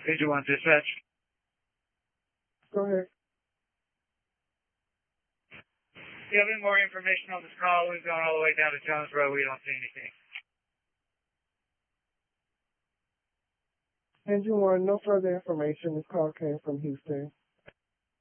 Engine 1 dispatch. Go ahead. Do you have any more information on this call? We've gone all the way down to Jonesboro. We don't see anything. Engine 1, no further information. This call came from Houston.